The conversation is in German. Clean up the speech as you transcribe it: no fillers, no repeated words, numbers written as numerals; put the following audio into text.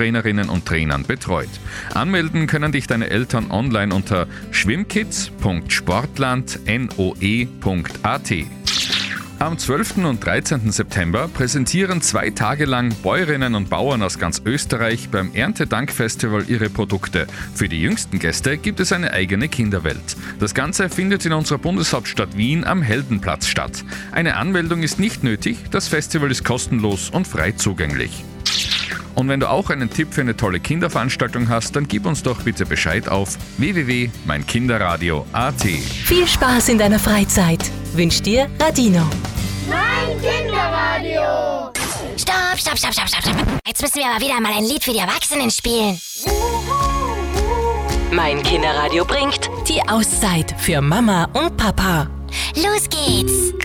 Trainerinnen und Trainern betreut. Anmelden können dich deine Eltern online unter schwimmkids.sportland.noe.at. Am 12. und 13. September präsentieren 2 Tage lang Bäuerinnen und Bauern aus ganz Österreich beim Erntedankfestival ihre Produkte. Für die jüngsten Gäste gibt es eine eigene Kinderwelt. Das Ganze findet in unserer Bundeshauptstadt Wien am Heldenplatz statt. Eine Anmeldung ist nicht nötig, das Festival ist kostenlos und frei zugänglich. Und wenn du auch einen Tipp für eine tolle Kinderveranstaltung hast, dann gib uns doch bitte Bescheid auf www.meinkinderradio.at. Viel Spaß in deiner Freizeit wünscht dir Radino. Mein Kinderradio. Stopp, stopp, stopp, stopp, stopp, stopp. Jetzt müssen wir aber wieder mal ein Lied für die Erwachsenen spielen. Mein Kinderradio bringt die Auszeit für Mama und Papa. Los geht's.